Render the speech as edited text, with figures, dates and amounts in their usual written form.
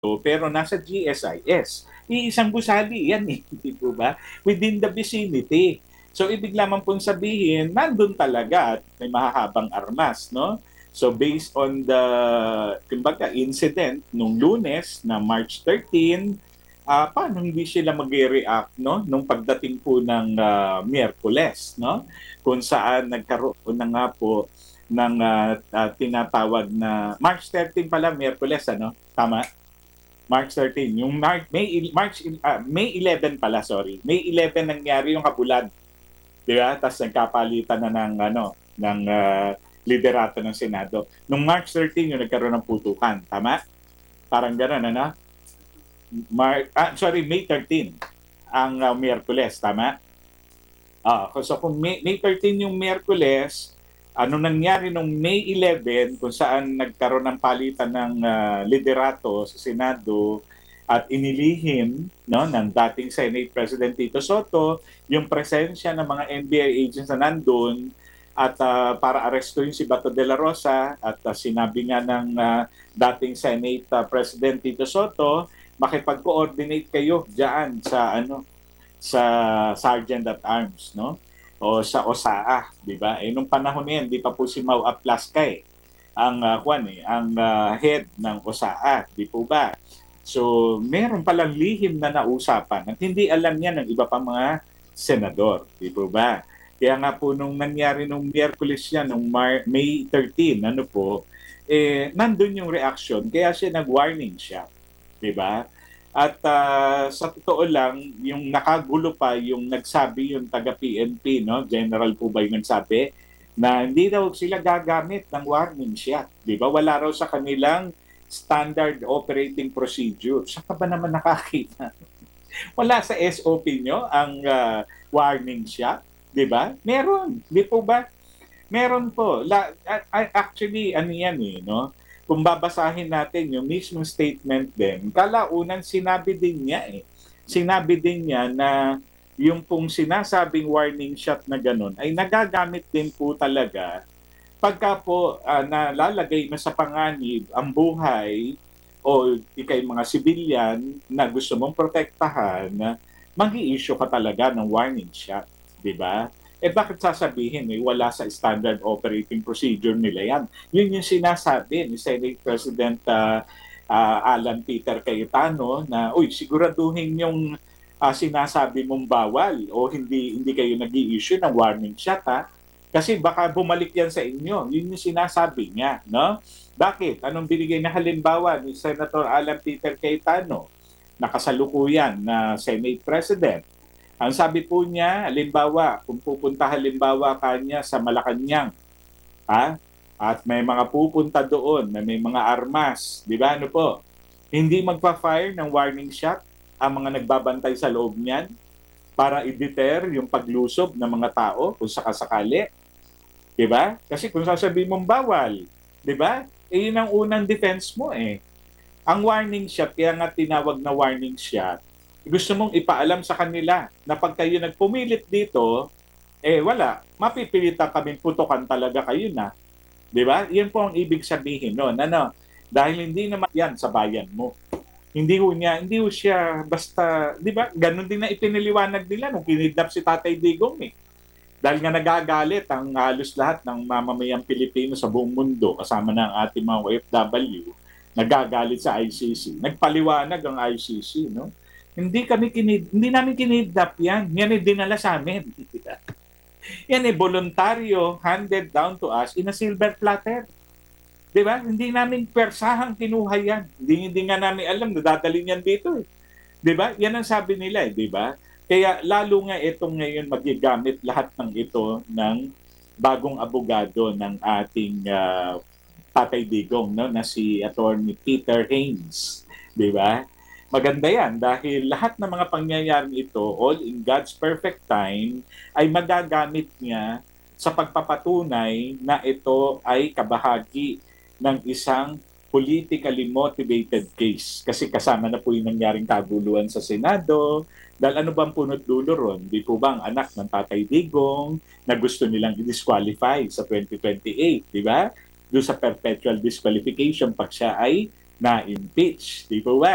pero nasa GSIS. Iisang gusali yan eh, di po ba? Within the vicinity. So ibig lamang pong sabihin, nandun talaga at may mahahabang armas, no? So based on the kumbaga, incident nung Lunes na March 13, paano hindi sila mag-react no nung pagdating po ng Miyerkules, no? Kung saan nagkaroon na nga po ng tinatawag na March 13 pala, Miyerkules, ano? Tama? March 13. Yung May 11 pala, sorry. May 11 nangyari yung kabulad. Di ba? Tapos nagkapalitan na ng, liderato ng Senado. Nung March 13, yung nagkaroon ng putukan. Tama? Parang gano'n, ano? May 13 ang Miyerkules. Tama? So kung May 13 yung Miyerkules, ano nangyari nung May 11 kung saan nagkaroon ng palitan ng liderato sa Senado at inilihim no, ng dating Senate President Tito Soto yung presensya ng mga NBI agents na nandun at para arestuin si Bato de la Rosa at sinabi nga ng dating Senate President Tito Soto, makipag-coordinate kayo diyan sa Sergeant at Arms, no? O sa OSAA, di ba? Nung panahon na yan, di pa po si Mau Aplaskay ang head ng OSAA, di po ba? So, meron palang lihim na nausapan at hindi alam niya ng iba pa mga senador, di po ba? Kaya nga po nung nangyari nung Miyerkules yan, nung May 13, nandun yung reaction, kaya siya nag-warning siya, di ba? At sa totoo lang, yung nakagulo pa, yung nagsabi yung taga-PNP, no? General po ba yung nagsabi, na hindi daw sila gagamit ng warning shot. Di ba? Wala raw sa kanilang standard operating procedure. Saan ka ba naman nakakita? Wala sa SOP nyo ang warning shot. Di ba? Meron. Di po ba? Meron po. Actually, ano yan eh, no? Kung babasahin natin yung mismong statement din, kalaunan sinabi din niya eh. Sinabi din niya na yung pong sinasabing warning shot na ganun ay nagagamit din po talaga pagka po nalalagay na sa panganib ang buhay o ikay mga sibilyan na gusto mong protektahan, mag-i-issue ka talaga ng warning shot, di ba? Bakit sasabihin wala sa standard operating procedure nila yan? Yun yung sinasabi ni Senate President Alan Peter Cayetano na, siguraduhin yung sinasabi mong bawal o hindi kayo nag-i-issue ng warning shot, ha? Kasi baka bumalik yan sa inyo. Yun yung sinasabi niya, no? Bakit? Anong binigay na halimbawa ni Senator Alan Peter Cayetano na kasalukuyan na Senate President? Ang sabi po niya, halimbawa, kung pupunta halimbawa kanya sa Malacanang, at may mga pupunta doon na may mga armas, di ba, ano po? Hindi magpa-fire ng warning shot ang mga nagbabantay sa loob niyan para i-deter yung paglusob ng mga tao kung sakasakali. Di ba? Kasi kung sasabihin mong bawal, di ba? Yun ang unang defense mo eh. Ang warning shot, kaya nga tinawag na warning shot, gusto mong ipaalam sa kanila na pag kayo nagpumilit dito, wala, mapipilitan kaming putukan talaga kayo na. Di ba? Yan po ang ibig sabihin noon. Dahil hindi naman yan sa bayan mo. Hindi ho siya basta, di ba? Ganon din na ipiniliwanag nila nung kinidnap si Tatay Digong eh. Dahil nga nagagalit ang halos lahat ng mamamayang Pilipino sa buong mundo, kasama na ang ating mga OFW, nagagalit sa ICC. Nagpaliwanag ang ICC, no? Hindi namin kinidnap yan. Yan ay dinala sa amin. Yan ay voluntaryo, handed down to us in a silver platter. Di ba? Hindi namin persahang kinuha yan. Hindi nga namin alam na dadalhin yan dito. Eh. Di ba? Yan ang sabi nila, di ba? Kaya lalo nga itong ngayon magigamit lahat ng ito ng bagong abogado ng ating Tatay Digong, no? Na si Attorney Peter Haynes. Di ba? Maganda yan dahil lahat ng mga pangyayaring ito, all in God's perfect time, ay magagamit niya sa pagpapatunay na ito ay kabahagi ng isang politically motivated case. Kasi kasama na po yung nangyaring kaguluhan sa Senado. Dahil ano bang punot dulo ron? Di po ba ang anak ng Tatay Digong na gusto nilang i-disqualify sa 2028, di ba? Doon sa perpetual disqualification pag siya ay na-impeach, di po ba?